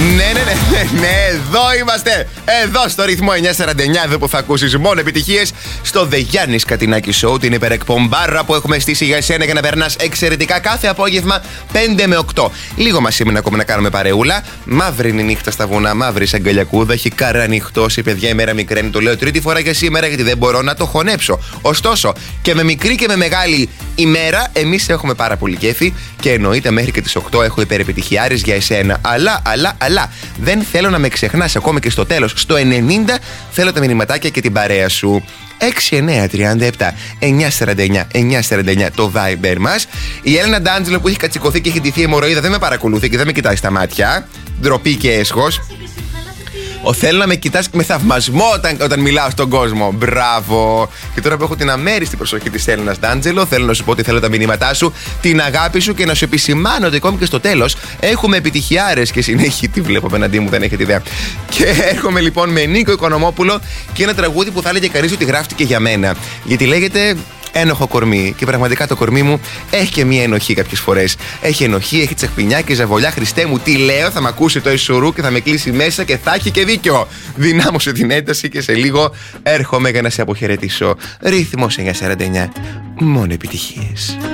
Ναι, εδώ είμαστε. Εδώ στο ρυθμό 949, εδώ που θα ακούσεις μόνο επιτυχίες. Στο The Γιάννης Κατινάκη Show, την υπερεκπομπάρα που έχουμε στήσει για εσένα για να περνάς εξαιρετικά κάθε απόγευμα 5 με 8. Λίγο μας έμεινε ακόμα να κάνουμε παρεούλα. Μαύρη είναι η νύχτα στα βουνά, μαύρη σαν αγκαλιακούδα. Έχει καρανυχτώσει, παιδιά, η μέρα μικραίνει. Το λέω τρίτη φορά για σήμερα γιατί δεν μπορώ να το χωνέψω. Ωστόσο, και με μικρή και με μεγάλη ημέρα, εμείς έχουμε πάρα πολύ κέφι και εννοείται μέχρι και τις 8 έχω υπερεπιτυχιάρης για εσένα. Αλλά δεν θέλω να με ξεχνάς ακόμη και στο τέλος. Στο 90 θέλω τα μηνυματάκια και την παρέα σου. 6937 949 το Viber μας. Η Έλενα Ντάντζελο που έχει κατσικωθεί και έχει ντυθεί αιμορροίδα δεν με παρακολουθεί και δεν με κοιτάει στα μάτια. Ντροπή και έσχος. Θέλω να με κοιτάς με θαυμασμό όταν μιλάω στον κόσμο. Μπράβο! Και τώρα που έχω την αμέριστη προσοχή της Έλενας Ντάντζελο, θέλω να σου πω ότι θέλω τα μηνύματά σου, την αγάπη σου και να σου επισημάνω ότι ακόμη και στο τέλος έχουμε επιτυχιάρες και συνέχεια. Τι βλέπω απέναντί μου, δεν έχετε ιδέα. Και έρχομαι λοιπόν με Νίκο Οικονομόπουλο και ένα τραγούδι που θα έλεγε κανείς ότι γράφτηκε για μένα. Γιατί λέγεται ένοχο κορμί. Και πραγματικά το κορμί μου έχει και μία ενοχή κάποιες φορές. Έχει ενοχή, έχει τσαχπινιά και ζαβολιά. Χριστέ μου, τι λέω, θα μ' ακούσει το Ισουρού και θα με κλείσει μέσα και θα έχει και δίκιο. Δυνάμωσε την ένταση και σε λίγο έρχομαι για να σε αποχαιρετήσω. Ρύθμος 949. Μόνο επιτυχίες.